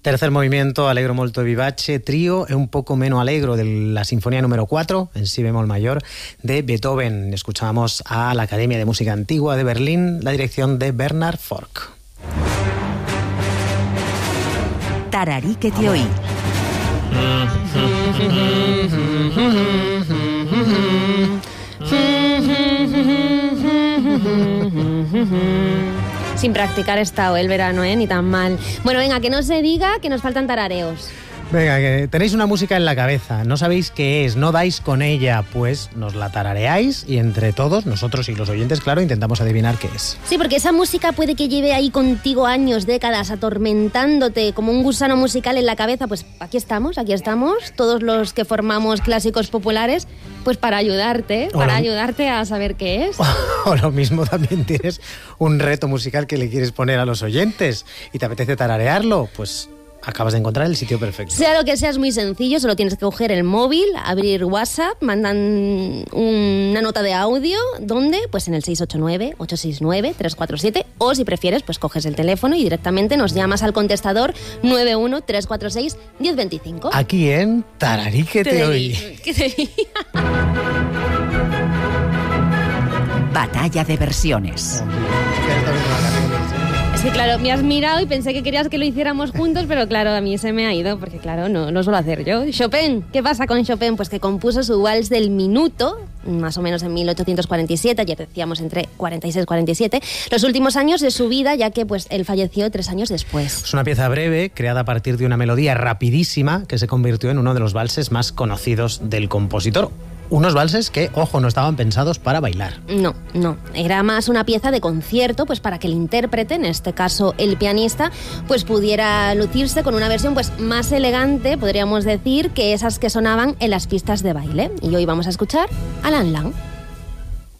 Tercer movimiento, Allegro molto vivace, trío e un poco meno allegro de la Sinfonía número 4, en si bemol mayor, de Beethoven. Escuchamos a la Academia de Música Antigua de Berlín, la dirección de Bernhard Forck. Tararíquete hoy. Sin practicar he estado el verano, ni tan mal. Bueno, venga, que no se diga que nos faltan tarareos. Venga, que tenéis una música en la cabeza, no sabéis qué es, no dais con ella, pues nos la tarareáis y entre todos, nosotros y los oyentes, claro, intentamos adivinar qué es. Sí, porque esa música puede que lleve ahí contigo años, décadas, atormentándote como un gusano musical en la cabeza. Pues aquí estamos, todos los que formamos clásicos populares, pues para ayudarte a saber qué es. O lo mismo también tienes un reto musical que le quieres poner a los oyentes y te apetece tararearlo, pues acabas de encontrar el sitio perfecto. Sea lo que sea, es muy sencillo, solo tienes que coger el móvil, abrir WhatsApp, mandan una nota de audio, ¿dónde? Pues en el 689-869-347, o si prefieres, pues coges el teléfono y directamente nos llamas al contestador 91-346-1025. Aquí en Tararíquete hoy. ¿Qué te diría? Batalla de versiones. Es que claro, me has mirado y pensé que querías que lo hiciéramos juntos, pero claro, a mí se me ha ido, porque claro, no suelo hacer yo. Chopin, ¿qué pasa con Chopin? Pues que compuso su vals del minuto, más o menos en 1847, ayer decíamos entre 46 y 47, los últimos años de su vida, ya que pues él falleció 3 años después. Es una pieza breve, creada a partir de una melodía rapidísima, que se convirtió en uno de los valses más conocidos del compositor. Unos valses que, ojo, no estaban pensados para bailar. No. Era más una pieza de concierto, pues para que el intérprete, en este caso el pianista, pues pudiera lucirse con una versión pues más elegante, podríamos decir, que esas que sonaban en las pistas de baile. Y hoy vamos a escuchar a Lan Lang.